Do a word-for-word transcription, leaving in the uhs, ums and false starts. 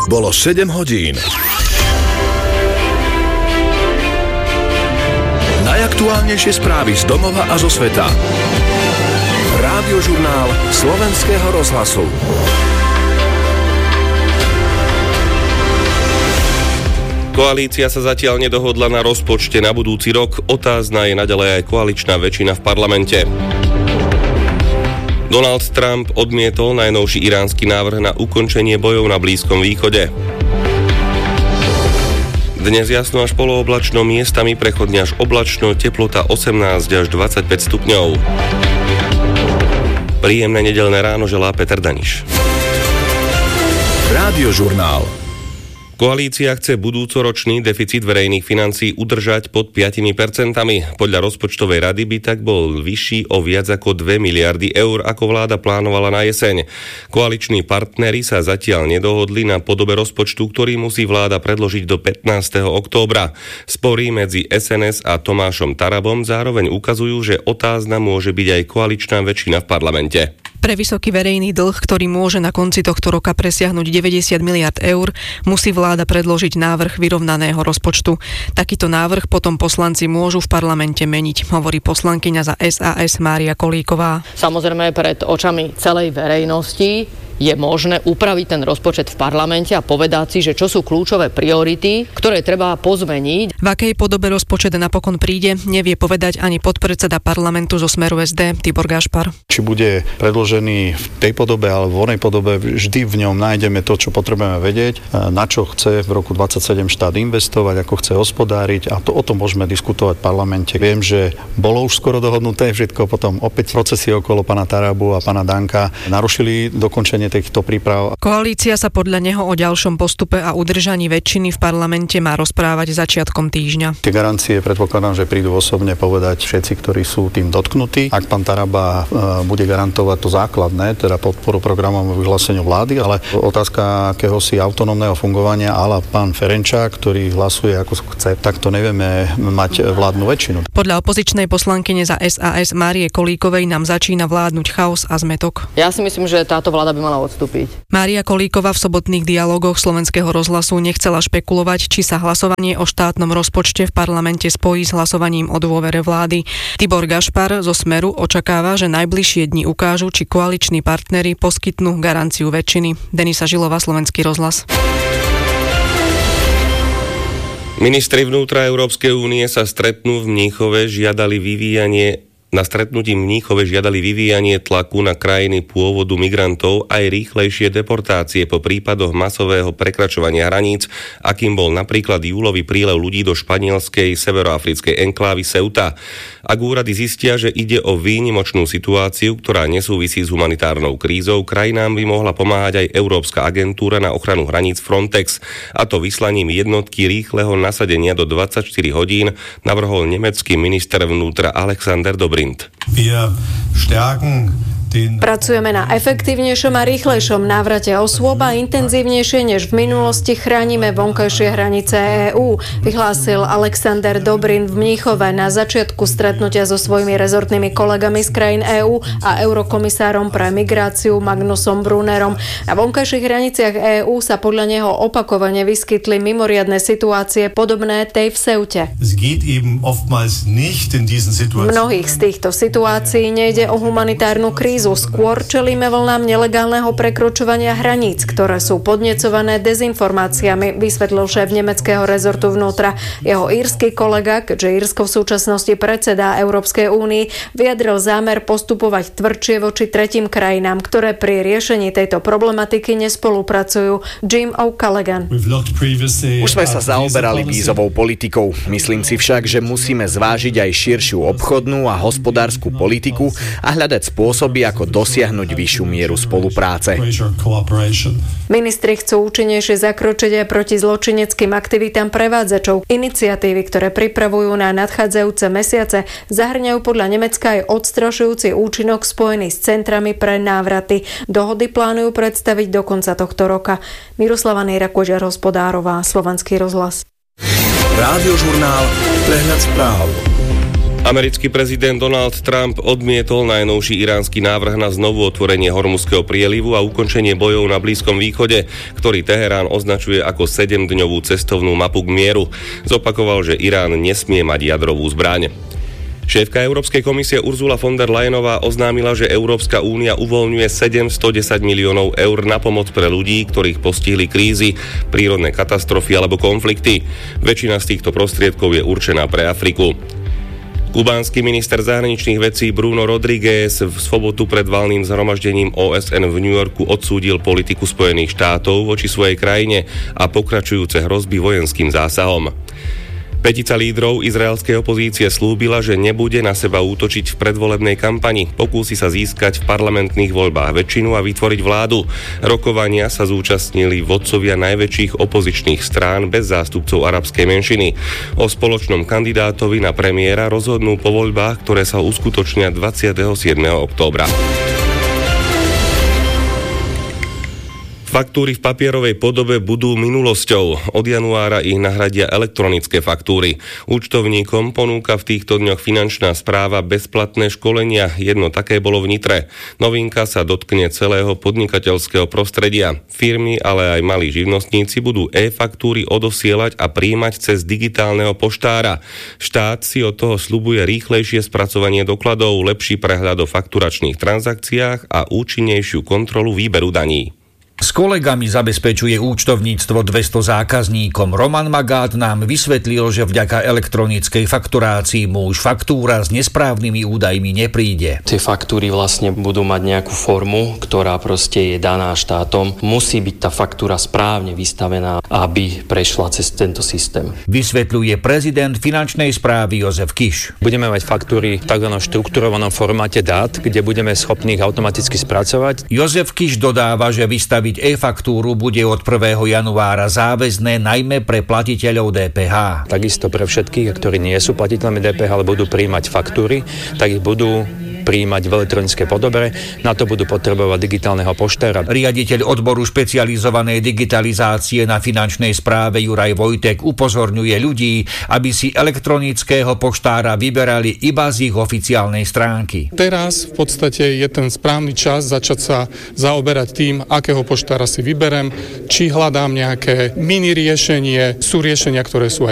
Bolo sedem hodín. Najaktuálnejšie správy z domova a zo sveta. Rádiožurnál Slovenského rozhlasu. Koalícia sa zatiaľ nedohodla na rozpočte na budúci rok. Otázna je naďalej aj koaličná väčšina v parlamente. Donald Trump odmietol najnovší iránsky návrh na ukončenie bojov na Blízkom východe. Dnes jasno až polooblačno, miestami prechodne až oblačno, teplota osemnásť až dvadsaťpäť stupňov. Príjemné nedeľné ráno želá Peter Daniš. Rádiožurnál. Koalícia chce budúcoročný deficit verejných financií udržať pod päť percent. Podľa rozpočtovej rady by tak bol vyšší o viac ako dve miliardy eur, ako vláda plánovala na jeseň. Koaliční partneri sa zatiaľ nedohodli na podobe rozpočtu, ktorý musí vláda predložiť do pätnásteho októbra. Spory medzi es en es a Tomášom Tarabom zároveň ukazujú, že otázna môže byť aj koaličná väčšina v parlamente. Pre vysoký verejný dlh, ktorý môže na konci tohto roka presiahnuť deväťdesiat miliárd eur, musí vláda predložiť návrh vyrovnaného rozpočtu. Takýto návrh potom poslanci môžu v parlamente meniť, hovorí poslankyňa za es a es Mária Kolíková. Samozrejme pred očami celej verejnosti je možné upraviť ten rozpočet v parlamente a povedať si, že čo sú kľúčové priority, ktoré treba pozmeniť. V akej podobe rozpočet napokon príde, nevie povedať ani podpredseda parlamentu zo Smeru es dé Tibor Gašpar. Či bude predložený v tej podobe alebo v onej podobe, vždy v ňom nájdeme to, čo potrebujeme vedieť, na čo chce v roku dvadsaťsedem štát investovať, ako chce hospodáriť, a to o tom môžeme diskutovať v parlamente. Viem, že bolo už skoro dohodnuté všetko, potom opäť procesy okolo pána Tarabu a pána Danka narušili dokončenie týchto príprav. Koalícia sa podľa neho o ďalšom postupe a udržaní väčšiny v parlamente má rozprávať začiatkom týždňa. Tie garancie predpokladám, že prídu osobne povedať všetci, ktorí sú tým dotknutí. Ak pán Taraba e, bude garantovať to základné, teda podporu programom vyhláseniu vlády, ale otázka akéhosi autonómneho fungovania ala pán Ferenčák, ktorý hlasuje ako chce, tak to nevieme mať vládnu väčšinu. Podľa opozičnej poslankyne za es a es Márie Kolíkovej nám začína vládnuť chaos a zmätok. Ja si myslím, že táto vláda by mala odstúpiť. Mária Kolíková v sobotných dialógoch Slovenského rozhlasu nechcela špekulovať, či sa hlasovanie o štátnom rozpočte v parlamente spojí s hlasovaním o dôvere vlády. Tibor Gašpar zo Smeru očakáva, že najbližšie dni ukážu, či koaliční partneri poskytnú garanciu väčšiny. Denisa Žilová, Slovenský rozhlas. Ministri vnútra Európskej únie sa stretnú v Mníchove, žiadali vyvíjanie Na stretnutí v Mníchove žiadali vyvíjanie tlaku na krajiny pôvodu migrantov aj rýchlejšie deportácie po prípadoch masového prekračovania hraníc, akým bol napríklad júlový prílev ľudí do španielskej severoafrickej enklávy Ceuta. Ak úrady zistia, že ide o výnimočnú situáciu, ktorá nesúvisí s humanitárnou krízou, krajinám by mohla pomáhať aj Európska agentúra na ochranu hraníc Frontex, a to vyslaním jednotky rýchleho nasadenia do dvadsaťštyri hodín, navrhol nemecký minister vnútra Alexander Dobrindt. Pracujeme na efektívnejšom a rýchlejšom návrate osôb a intenzívnejšie než v minulosti chránime vonkajšie hranice EÚ, vyhlásil Alexander Dobrindt v Mníchove na začiatku stretnutia so svojimi rezortnými kolegami z krajín EÚ a eurokomisárom pre migráciu Magnusom Brunnerom. Na vonkajších hraniciach EÚ sa podľa neho opakovane vyskytli mimoriadne situácie podobné tej v Ceute. V mnohých z týchto situácií nejde o humanitárnu krízu, skôr čelíme vlnám nelegálneho prekročovania hraníc, ktoré sú podnecované dezinformáciami, vysvetlil šéf nemeckého rezortu vnútra. Jeho írsky kolega, keďže Írsko v súčasnosti predsedá Európskej únii, vyjadril zámer postupovať tvrdšie voči tretím krajinám, ktoré pri riešení tejto problematiky nespolupracujú. Jim O'Callaghan. Už sme sa zaoberali vízovou politikou. Myslím si však, že musíme zvážiť aj širšiu obchodnú a hospodársku politiku a hľadať spôsoby, ako dosiahnuť vyššiu mieru spolupráce. Ministri chcú účinnejšie zakročiť aj proti zločineckým aktivitám prevádzačov. Iniciatívy, ktoré pripravujú na nadchádzajúce mesiace, zahŕňajú podľa Nemecka aj odstrašujúci účinok spojený s centrami pre návraty. Dohody plánujú predstaviť do konca tohto roka. Miroslava Nejrakožer, Hospodárová, Slovenský rozhlas. Rádiožurnál Prehľad správ. Americký prezident Donald Trump odmietol najnovší iránsky návrh na znovu otvorenie Hormuzského prielivu a ukončenie bojov na Blízkom východe, ktorý Teherán označuje ako sedemdňovú cestovnú mapu k mieru. Zopakoval, že Irán nesmie mať jadrovú zbraň. Šéfka Európskej komisie Ursula von der Leyenová oznámila, že Európska únia uvoľňuje sedemstodesať miliónov eur na pomoc pre ľudí, ktorých postihli krízy, prírodné katastrofy alebo konflikty. Väčšina z týchto prostriedkov je určená pre Afriku. Kubánsky minister zahraničných vecí Bruno Rodriguez v sobotu pred valným zhromaždením ó es en v New Yorku odsúdil politiku Spojených štátov voči svojej krajine a pokračujúce hrozby vojenským zásahom. Petica lídrov izraelskej opozície slúbila, že nebude na seba útočiť v predvolebnej kampani. Pokúsi sa získať v parlamentných voľbách väčšinu a vytvoriť vládu. Rokovania sa zúčastnili vodcovia najväčších opozičných strán bez zástupcov arabskej menšiny. O spoločnom kandidátovi na premiéra rozhodnú po voľbách, ktoré sa uskutočnia dvadsiateho siedmeho októbra. Faktúry v papierovej podobe budú minulosťou. Od januára ich nahradia elektronické faktúry. Účtovníkom ponúka v týchto dňoch finančná správa bezplatné školenia. Jedno také bolo v Nitre. Novinka sa dotkne celého podnikateľského prostredia. Firmy, ale aj malí živnostníci budú e-faktúry odosielať a prijímať cez digitálneho poštára. Štát si od toho sľubuje rýchlejšie spracovanie dokladov, lepší prehľad o fakturačných transakciách a účinnejšiu kontrolu výberu daní. S kolegami zabezpečuje účtovníctvo dvesto zákazníkom. Roman Magát nám vysvetlil, že vďaka elektronickej fakturácii mu už faktúra s nesprávnymi údajmi nepríde. Tie faktúry vlastne budú mať nejakú formu, ktorá proste je daná štátom. Musí byť tá faktúra správne vystavená, aby prešla cez tento systém. Vysvetľuje prezident finančnej správy Jozef Kiš. Budeme mať faktúry v tzv. Štrukturovanom formáte dát, kde budeme schopní ich automaticky spracovať. Jozef Kiš dodáva, že vystaví e-faktúru bude od prvého januára záväzné najmä pre platiteľov dé pé há. Takisto pre všetkých, ktorí nie sú platiteľmi dé pé há, ale budú prijímať faktúry, tak ich budú prijímať v elektronickej podobe. Na to budú potrebovať digitálneho poštára. Riaditeľ odboru špecializovanej digitalizácie na finančnej správe Juraj Vojtek upozorňuje ľudí, aby si elektronického poštára vyberali iba z ich oficiálnej stránky. Teraz v podstate je ten správny čas začať sa zaoberať tým, akého poštára si vyberem, či hľadám nejaké mini riešenie, sú riešenia, ktoré sú aj